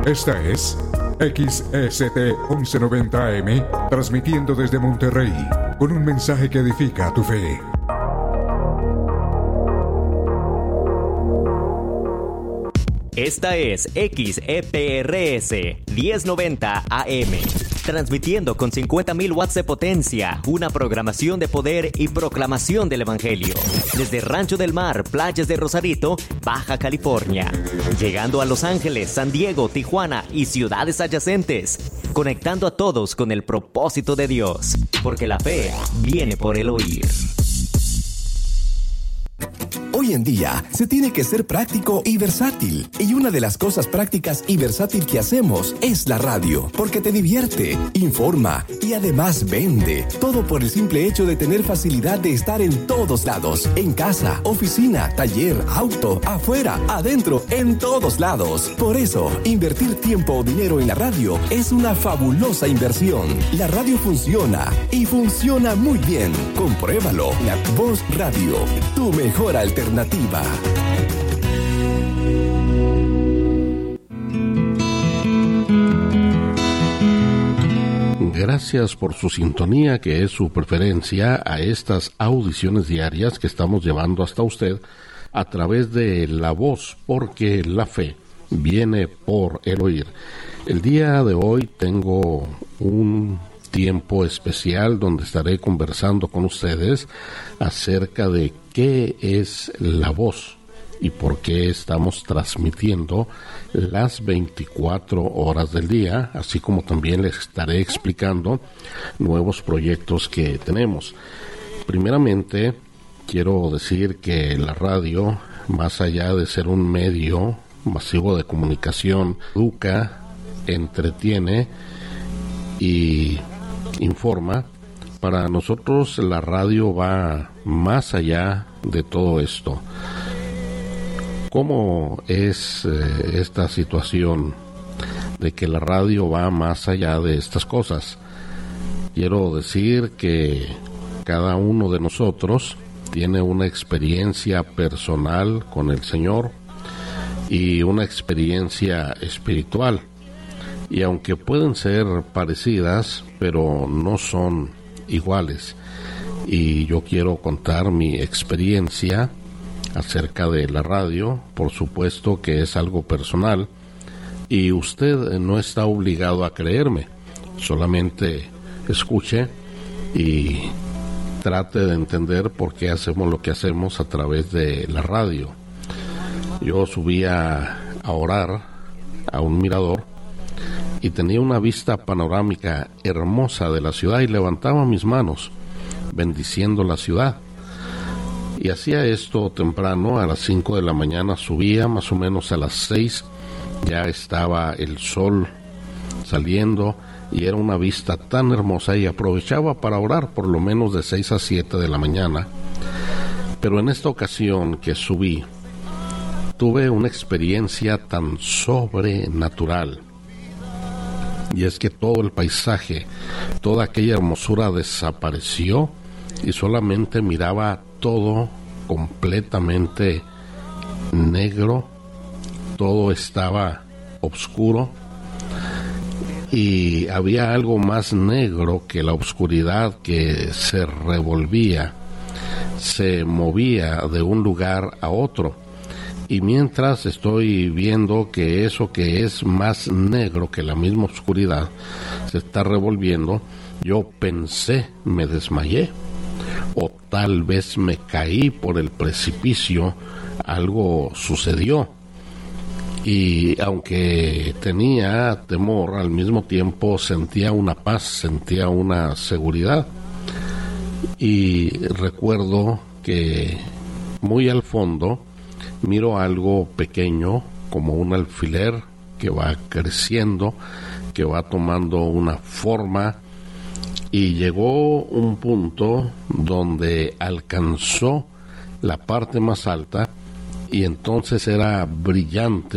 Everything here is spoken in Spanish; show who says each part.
Speaker 1: Esta es XST 1190 AM, transmitiendo desde Monterrey, con un mensaje que edifica tu fe.
Speaker 2: Esta es XEPRS 1090 AM, transmitiendo con 50.000 watts de potencia, una programación de poder y proclamación del Evangelio. Desde Rancho del Mar, playas de Rosarito, Baja California, llegando a Los Ángeles, San Diego, Tijuana y ciudades adyacentes, conectando a todos con el propósito de Dios, porque la fe viene por el oír.
Speaker 3: Hoy en día se tiene que ser práctico y versátil. Y una de las cosas prácticas y versátil que hacemos es la radio, porque te divierte, informa y además vende. Todo por el simple hecho de tener facilidad de estar en todos lados. En casa, oficina, taller, auto, afuera, adentro, en todos lados. Por eso, invertir tiempo o dinero en la radio es una fabulosa inversión. La radio funciona y funciona muy bien. Compruébalo. La Voz Radio, tu mejor alternativa.
Speaker 4: Gracias por su sintonía, que es su preferencia a estas audiciones diarias que estamos llevando hasta usted a través de la voz, porque la fe viene por el oír. El día de hoy tengo un tiempo especial donde estaré conversando con ustedes acerca de qué es la voz y por qué estamos transmitiendo las 24 horas del día, así como también les estaré explicando nuevos proyectos que tenemos. Primeramente, quiero decir que la radio, más allá de ser un medio masivo de comunicación, educa, entretiene y informa. Para nosotros la radio va más allá de todo esto. ¿Cómo es esta situación de que la radio va más allá de estas cosas? Quiero decir que cada uno de nosotros tiene una experiencia personal con el Señor y una experiencia espiritual. Y aunque pueden ser parecidas, pero no son iguales. Y yo quiero contar mi experiencia acerca de la radio, por supuesto que es algo personal, y usted no está obligado a creerme, solamente escuche y trate de entender por qué hacemos lo que hacemos a través de la radio. Yo subía a orar a un mirador y tenía una vista panorámica hermosa de la ciudad y levantaba mis manos bendiciendo la ciudad. Y hacía esto temprano, a las 5 de la mañana subía, más o menos a las 6 ya estaba el sol saliendo y era una vista tan hermosa, y aprovechaba para orar por lo menos de 6 a 7 de la mañana. Pero en esta ocasión que subí, tuve una experiencia tan sobrenatural. Y es que todo el paisaje, toda aquella hermosura desapareció y solamente miraba todo completamente negro, todo estaba oscuro y había algo más negro que la oscuridad que se revolvía, se movía de un lugar a otro. Y mientras estoy viendo que eso que es más negro que la misma oscuridad se está revolviendo, yo pensé, me desmayé, o tal vez me caí por el precipicio, algo sucedió. Y aunque tenía temor, al mismo tiempo sentía una paz, sentía una seguridad. Y recuerdo que muy al fondo miro algo pequeño, como un alfiler que va creciendo, que va tomando una forma, y llegó un punto donde alcanzó la parte más alta y entonces era brillante